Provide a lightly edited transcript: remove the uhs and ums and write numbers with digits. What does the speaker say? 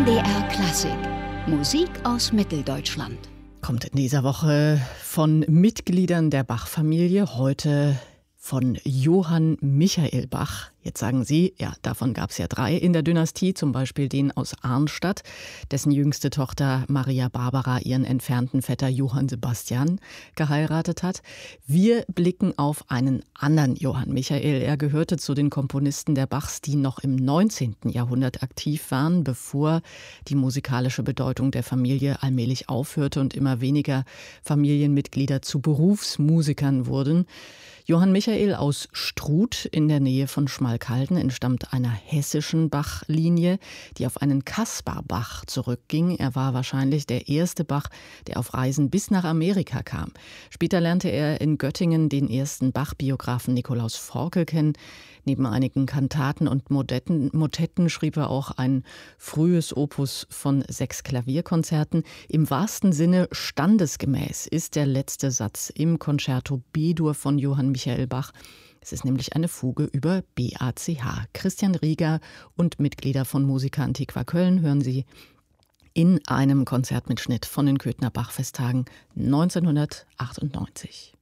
NDR Klassik. Musik aus Mitteldeutschland. Kommt in dieser Woche von Mitgliedern der Bach-Familie, heute von Johann Michael Bach. Jetzt sagen Sie, ja, davon gab es ja 3 in der Dynastie, zum Beispiel den aus Arnstadt, dessen jüngste Tochter Maria Barbara ihren entfernten Vetter Johann Sebastian geheiratet hat. Wir blicken auf einen anderen Johann Michael. Er gehörte zu den Komponisten der Bachs, die noch im 19. Jahrhundert aktiv waren, bevor die musikalische Bedeutung der Familie allmählich aufhörte und immer weniger Familienmitglieder zu Berufsmusikern wurden. Johann Michael aus Struth in der Nähe von Schmalkalden entstammt einer hessischen Bach-Linie, die auf einen Kaspar-Bach zurückging. Er war wahrscheinlich der erste Bach, der auf Reisen bis nach Amerika kam. Später lernte er in Göttingen den ersten Bach-Biografen Nikolaus Forkel kennen. Neben einigen Kantaten und Motetten schrieb er auch ein frühes Opus von 6 Klavierkonzerten. Im wahrsten Sinne standesgemäß ist der letzte Satz im Concerto B-Dur von Johann Michael Bach. Es ist nämlich eine Fuge über BACH. Christian Rieger und Mitglieder von Musica Antiqua Köln hören Sie in einem Konzertmitschnitt von den Köthner Bachfesttagen 1998.